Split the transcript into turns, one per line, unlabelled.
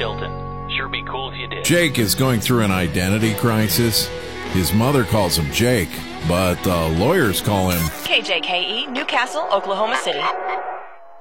Chilton. Sure be cool if you did.
Jake is going through an identity crisis. His mother calls him Jake, but the lawyers call him
KJKE, Newcastle, Oklahoma City.